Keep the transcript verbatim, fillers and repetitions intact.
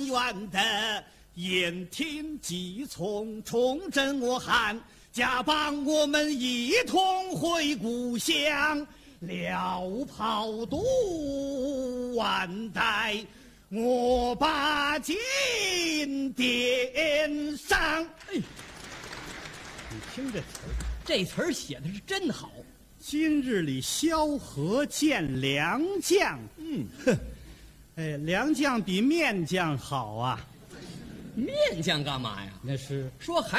愿的言听计从，重振我汉，家邦我们一同回故乡。辽炮渡万代，我把金殿上。 哎，你听这词儿，这词儿写的是真好。 今日里萧何见良将， 嗯， 哼，哎，良将比面将好啊。 面将干嘛呀？ 那是说还。